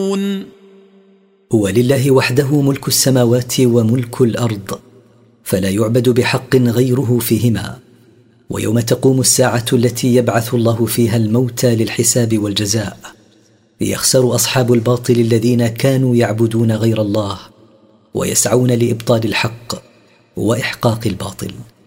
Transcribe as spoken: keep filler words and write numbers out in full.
ولله وحده ملك السماوات وملك الأرض، فلا يعبد بحق غيره فيهما. ويوم تقوم الساعة التي يبعث الله فيها الموتى للحساب والجزاء، يخسر أصحاب الباطل الذين كانوا يعبدون غير الله ويسعون لإبطال الحق وإحقاق الباطل.